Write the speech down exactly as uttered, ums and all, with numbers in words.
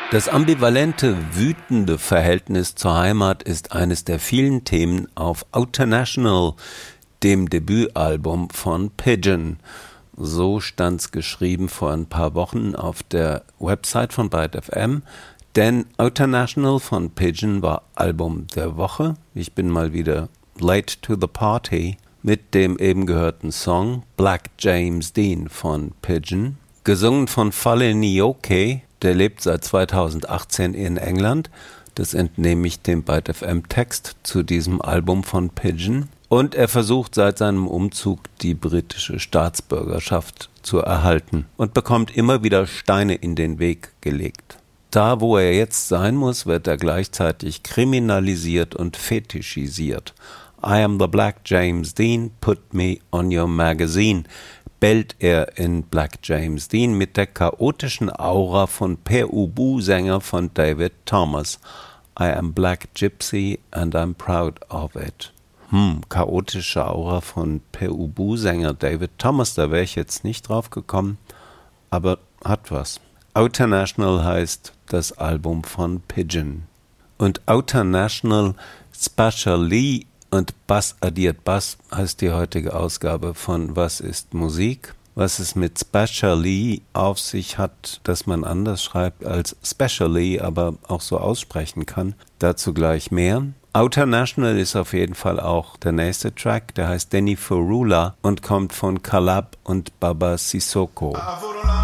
Das ambivalente, wütende Verhältnis zur Heimat ist eines der vielen Themen auf Outernational, dem Debütalbum von Pigeon. So stand's geschrieben vor ein paar Wochen auf der Website von Byte F M, denn Outernational von Pigeon war Album der Woche. Ich bin mal wieder late to the party mit dem eben gehörten Song Black James Dean von Pigeon, gesungen von Fale Nyoke. Der lebt seit zweitausendachtzehn in England. Das entnehme ich dem Byte F M-Text zu diesem Album von Pigeon. Und er versucht seit seinem Umzug die britische Staatsbürgerschaft zu erhalten und bekommt immer wieder Steine in den Weg gelegt. Da, wo er jetzt sein muss, wird er gleichzeitig kriminalisiert und fetischisiert. I am the Black James Dean, put me on your magazine, bellt er in Black James Dean mit der chaotischen Aura von Per Ubu-Sänger von David Thomas. I am Black Gypsy and I'm proud of it. Hm, chaotische Aura von Per Ubu-Sänger David Thomas, da wäre ich jetzt nicht drauf gekommen, aber hat was. Outernational heißt das Album von Pigeon. Und Outernational Specially und Bass addiert Bass heißt die heutige Ausgabe von Was ist Musik? Was es mit Specially auf sich hat, dass man anders schreibt als Specially, aber auch so aussprechen kann. Dazu gleich mehr. Outernational ist auf jeden Fall auch der nächste Track, der heißt Danny Furula und kommt von Kalab und Baba Sissoko.